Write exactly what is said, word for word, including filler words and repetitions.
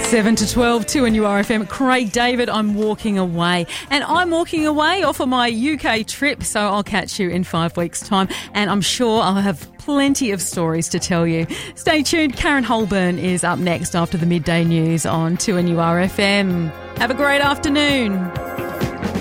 seven to twelve, two N U R F M. Craig David, I'm walking away. And I'm walking away off of my U K trip, so I'll catch you in five weeks' time. And I'm sure I'll have plenty of stories to tell you. Stay tuned. Karen Holburn is up next after the midday news on two N U R F M. Have a great afternoon.